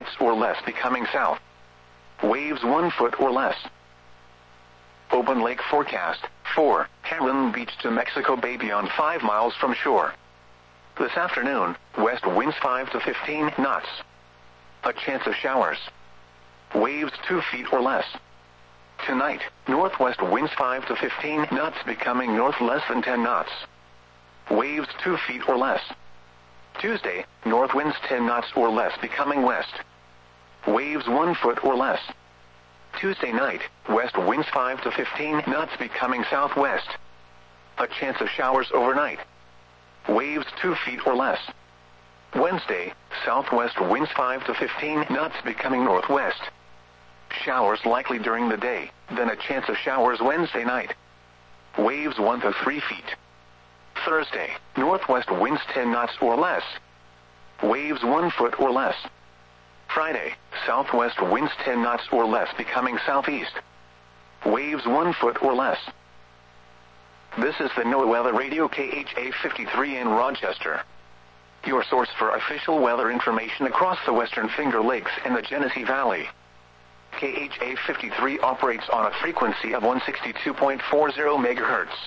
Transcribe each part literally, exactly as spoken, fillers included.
or less becoming south. Waves one foot or less. Open lake forecast. four. Heron Beach to Mexico Bay beyond five miles from shore. This afternoon, west winds five to fifteen knots. A chance of showers. Waves two feet or less. Tonight, northwest winds five to fifteen knots becoming north less than ten knots. Waves two feet or less. Tuesday, north winds ten knots or less becoming west. Waves one foot or less. Tuesday night, west winds five to fifteen knots becoming southwest. A chance of showers overnight. Waves two feet or less. Wednesday, southwest winds five to fifteen knots becoming northwest. Showers likely during the day, then a chance of showers Wednesday night. Waves one to three feet. Thursday, northwest winds ten knots or less. Waves one foot or less. Friday, southwest winds ten knots or less becoming southeast. Waves one foot or less. This is the NOAA Weather Radio K H A fifty-three in Rochester. Your source for official weather information across the Western Finger Lakes and the Genesee Valley. K H A fifty-three operates on a frequency of one sixty-two point four zero megahertz.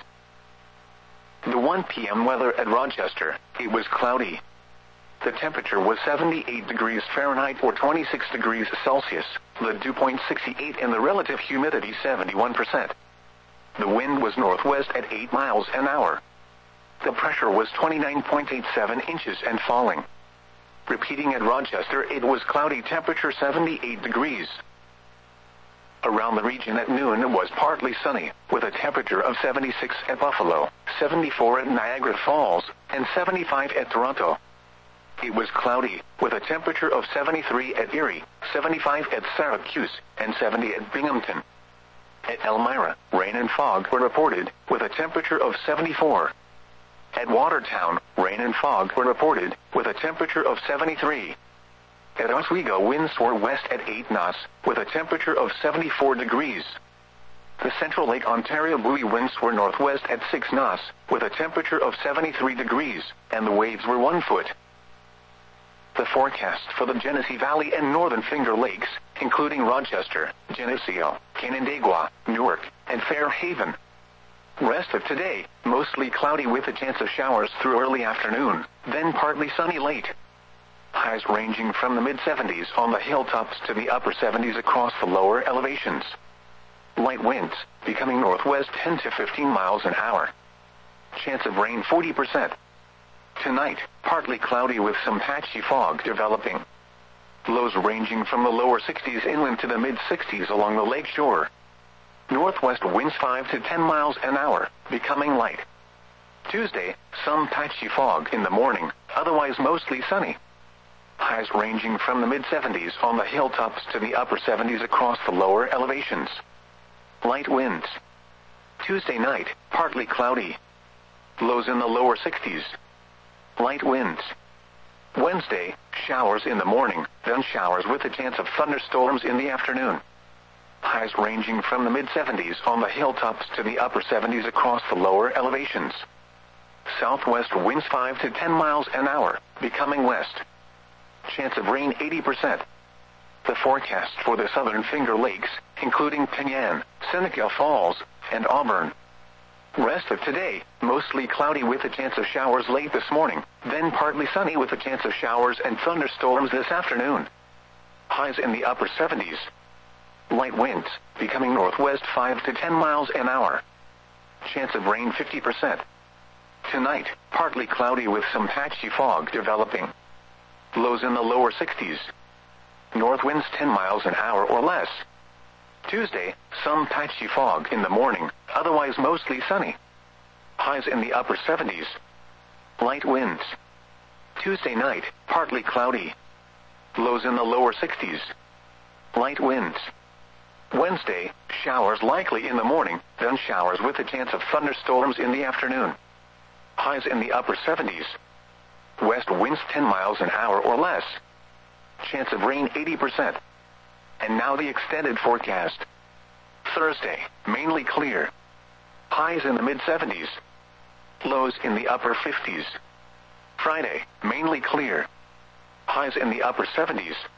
The one p m weather at Rochester, it was cloudy. The temperature was seventy-eight degrees Fahrenheit or twenty-six degrees Celsius, the dew point sixty-eight and the relative humidity seventy-one percent. The wind was northwest at eight miles an hour. The pressure was twenty-nine point eight seven inches and falling. Repeating at Rochester, it was cloudy, temperature seventy-eight degrees. Around the region at noon it was partly sunny, with a temperature of seventy-six at Buffalo, seventy-four at Niagara Falls, and seventy-five at Toronto. It was cloudy, with a temperature of seventy-three at Erie, seventy-five at Syracuse, and seventy at Binghamton. At Elmira, rain and fog were reported, with a temperature of seventy-four. At Watertown, rain and fog were reported, with a temperature of seventy-three. At Oswego, winds were west at eight knots, with a temperature of seventy-four degrees. The Central Lake Ontario buoy winds were northwest at six knots, with a temperature of seventy-three degrees, and the waves were one foot. The forecast for the Genesee Valley and Northern Finger Lakes, including Rochester, Geneseo, Canandaigua, Newark, and Fairhaven. Rest of today, mostly cloudy with a chance of showers through early afternoon, then partly sunny late. Highs ranging from the mid seventies on the hilltops to the upper seventies across the lower elevations. Light winds, becoming northwest ten to fifteen miles an hour. Chance of rain forty percent. Tonight, partly cloudy with some patchy fog developing. Lows ranging from the lower sixties inland to the mid sixties along the lake shore. Northwest winds five to ten miles an hour, becoming light. Tuesday, some patchy fog in the morning, otherwise mostly sunny. Highs ranging from the mid seventies on the hilltops to the upper seventies across the lower elevations. Light winds. Tuesday night, partly cloudy. Lows in the lower sixties. Light winds. Wednesday, showers in the morning, then showers with a chance of thunderstorms in the afternoon. Highs ranging from the mid seventies on the hilltops to the upper seventies across the lower elevations. Southwest winds five to ten miles an hour, becoming west. Chance of rain eighty percent. The forecast for the Southern Finger Lakes, including Penyan, Seneca Falls, and Auburn. Rest of today, mostly cloudy with a chance of showers late this morning, then partly sunny with a chance of showers and thunderstorms this afternoon. Highs in the upper seventies. Light winds, becoming northwest five to ten miles an hour. Chance of rain fifty percent. Tonight, partly cloudy with some patchy fog developing. Lows in the lower sixties. North winds ten miles an hour or less. Tuesday, some patchy fog in the morning, otherwise mostly sunny. Highs in the upper seventies. Light winds. Tuesday night, partly cloudy. Lows in the lower sixties. Light winds. Wednesday, showers likely in the morning, then showers with a chance of thunderstorms in the afternoon. Highs in the upper seventies. West winds ten miles an hour or less. Chance of rain eighty percent. And now the extended forecast. Thursday, mainly clear. Highs in the mid seventies. Lows in the upper fifties. Friday, mainly clear. Highs in the upper seventies.